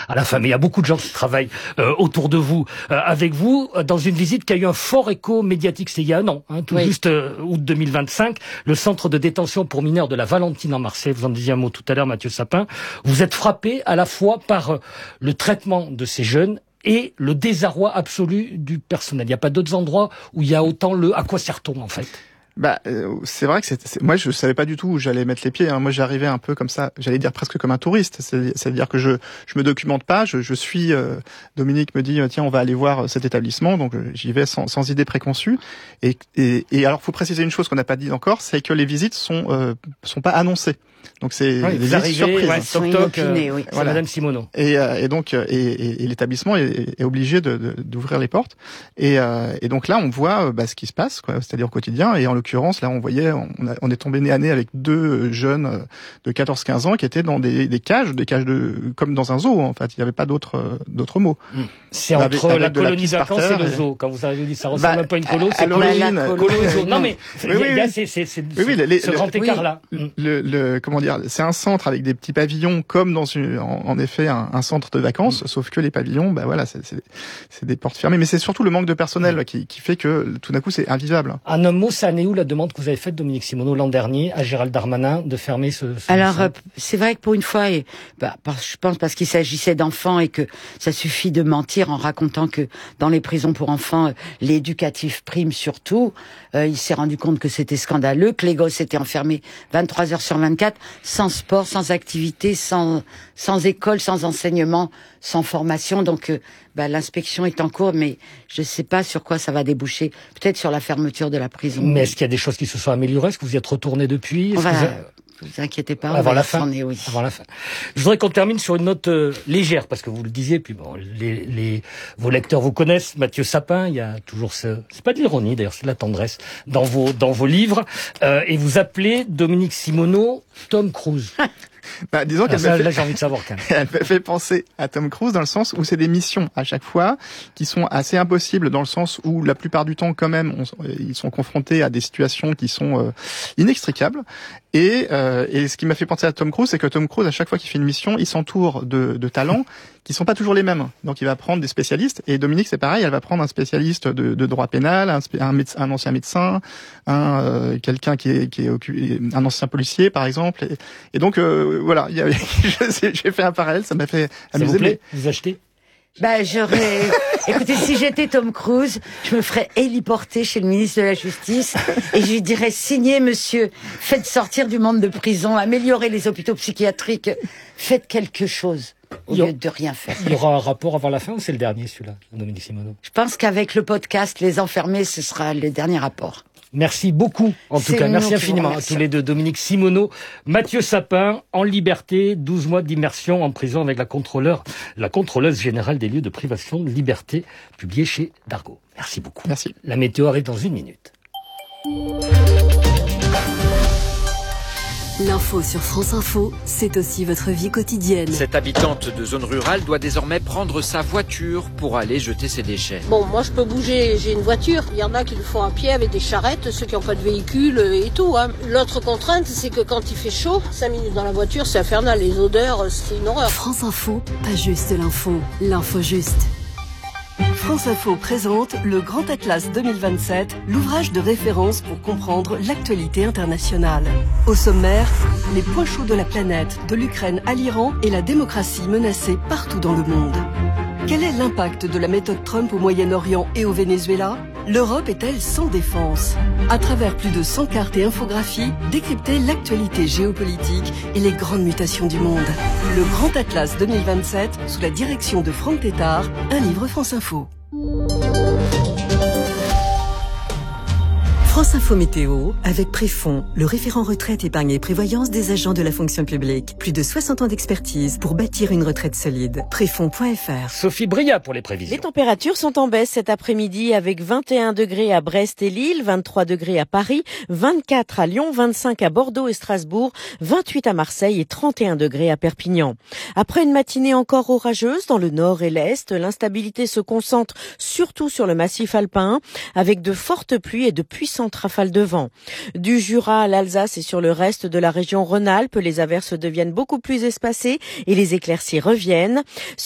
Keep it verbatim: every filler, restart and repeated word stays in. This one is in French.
à la fin. Mais il y a beaucoup de gens qui travaillent euh, autour de vous, euh, avec vous, dans une visite qui a eu un fort écho médiatique. C'est il y a un an, hein, tout oui. juste euh, août deux mille vingt-cinq, le centre de détention pour mineurs de la Valentine en Marseille. Vous en disiez un mot tout à l'heure, Mathieu Sapin. Vous êtes frappé à la fois par euh, le traitement de ces jeunes et le désarroi absolu du personnel. Il n'y a pas d'autres endroits où il y a autant le « à quoi sert-on » en fait? Bah, euh, c'est vrai que c'est, c'est, moi je savais pas du tout où j'allais mettre les pieds. Hein. Moi j'arrivais un peu comme ça, j'allais dire presque comme un touriste. C'est, c'est-à-dire que je je me documente pas, je, je suis. Euh, Dominique me dit tiens on va aller voir cet établissement, donc j'y vais sans, sans idée préconçue. Et, et et alors faut préciser une chose qu'on n'a pas dit encore, c'est que les visites sont euh, sont pas annoncées. Donc c'est oui, des visites surprises. Ouais, toc toc, euh, oui. Voilà. Madame Simoneau. Et, euh, et donc et, et, et l'établissement est, est obligé de, de, d'ouvrir les portes. Et, euh, et donc là on voit bah, ce qui se passe, quoi, c'est-à-dire au quotidien. Et en l'occurrence là on voyait, on, a, on est tombé nez à nez avec deux jeunes de quatorze quinze ans qui étaient dans des, des cages, des cages de comme dans un zoo en fait. Il n'y avait pas d'autres d'autres mots. C'est avec, entre avec la colonie de vacances et le zoo. Quand vous avez dit ça ressemble bah, un peu à une colo, c'est colo, colo et zoo. Non mais il oui, oui, y a c'est c'est c'est oui, oui, les, ce les, grand le, écart là. Le, le, le comment dire, c'est un centre avec des petits pavillons comme dans une, en, en effet un, un centre de vacances, mmh. sauf que les pavillons, bah voilà, c'est, c'est, c'est des portes fermées. Mais c'est surtout le manque de personnel mmh. qui, qui fait que tout d'un coup c'est invivable. En un mot, ça en est où la demande que vous avez faite, Dominique Simoneau, l'an dernier à Gérald Darmanin de fermer ce, ce Alors euh, c'est vrai que pour une fois, et, bah, parce, je pense parce qu'il s'agissait d'enfants et que ça suffit de mentir en racontant que dans les prisons pour enfants, euh, l'éducatif prime surtout. Euh, il s'est rendu compte que c'était scandaleux, que les gosses étaient enfermés vingt-trois heures sur vingt-quatre, sans sport, sans activité, sans sans école, sans enseignement, sans formation. Donc euh, bah, l'inspection est en cours, mais je ne sais pas sur quoi ça va déboucher. Peut-être sur la fermeture de la prison. Mais est-ce qu'il y a des choses qui se sont améliorées? Est-ce que vous y êtes retourné depuis? Est-ce va... que vous, a... vous inquiétez pas. Avant la fin. Est, oui. Avant la fin. Je voudrais qu'on termine sur une note euh, légère, parce que vous le disiez, puis bon, les, les vos lecteurs vous connaissent. Mathieu Sapin, il y a toujours ce, c'est pas de l'ironie d'ailleurs, c'est de la tendresse dans vos dans vos livres, euh, et vous appelez Dominique Simoneau Tom Cruise. Bah, disons qu'elle ça, me fait... là, j'ai envie de savoir quand même. Elle me fait penser à Tom Cruise dans le sens où c'est des missions à chaque fois qui sont assez impossibles, dans le sens où la plupart du temps quand même on, ils sont confrontés à des situations qui sont euh, inextricables. Et, euh, et ce qui m'a fait penser à Tom Cruise, c'est que Tom Cruise, à chaque fois qu'il fait une mission, il s'entoure de, de talents qui sont pas toujours les mêmes. Donc il va prendre des spécialistes. Et Dominique, c'est pareil, elle va prendre un spécialiste de, de droit pénal, un, un, médecin, un ancien médecin, un euh, quelqu'un qui est, qui est un ancien policier, par exemple. Et, et donc euh, voilà, il y a, j'ai fait un parallèle, ça m'a fait amuser. Ça vous plaît ? Vous achetez ? Bah, j'aurais... Écoutez, si j'étais Tom Cruise, je me ferais héliporter chez le ministre de la Justice et je lui dirais, signez, monsieur, faites sortir du monde de prison, améliorez les hôpitaux psychiatriques, faites quelque chose au lieu de rien faire. Il y aura un rapport avant la fin ou c'est le dernier, celui-là, Dominique Simoneau ? Je pense qu'avec le podcast Les Enfermés, ce sera le dernier rapport. Merci beaucoup, en tout C'est cas. Merci nous infiniment à tous les deux. Dominique Simoneau, Mathieu Sapin, en liberté, douze mois d'immersion en prison avec la contrôleur, la contrôleuse générale des lieux de privation de liberté, publié chez Dargaud. Merci beaucoup. Merci. La météo arrive dans une minute. L'info sur France Info, c'est aussi votre vie quotidienne. Cette habitante de zone rurale doit désormais prendre sa voiture pour aller jeter ses déchets. Bon, moi je peux bouger, j'ai une voiture. Il y en a qui le font à pied avec des charrettes, ceux qui n'ont pas de véhicule et tout. Hein. L'autre contrainte, c'est que quand il fait chaud, cinq minutes dans la voiture, c'est infernal. Les odeurs, c'est une horreur. France Info, pas juste l'info, l'info juste. France Info présente le Grand Atlas deux mille vingt-sept, l'ouvrage de référence pour comprendre l'actualité internationale. Au sommaire, les points chauds de la planète, de l'Ukraine à l'Iran et la démocratie menacée partout dans le monde. Quel est l'impact de la méthode Trump au Moyen-Orient et au Venezuela ? L'Europe est-elle sans défense ? À travers plus de cent cartes et infographies, décryptez l'actualité géopolitique et les grandes mutations du monde. Le Grand Atlas deux mille vingt-sept, sous la direction de Franck Tétard, un livre France Info. France Info Météo, avec Préfond, le référent retraite, épargne et prévoyance des agents de la fonction publique. Plus de soixante ans d'expertise pour bâtir une retraite solide. Préfond point F R. Sophie Bria pour les prévisions. Les températures sont en baisse cet après-midi avec vingt et un degrés à Brest et Lille, vingt-trois degrés à Paris, vingt-quatre à Lyon, vingt-cinq à Bordeaux et Strasbourg, vingt-huit à Marseille et trente et un degrés à Perpignan. Après une matinée encore orageuse dans le nord et l'est, l'instabilité se concentre surtout sur le massif alpin avec de fortes pluies et de puissantes rafales de vent. Du Jura à l'Alsace et sur le reste de la région Rhône-Alpes, les averses deviennent beaucoup plus espacées et les éclaircies reviennent.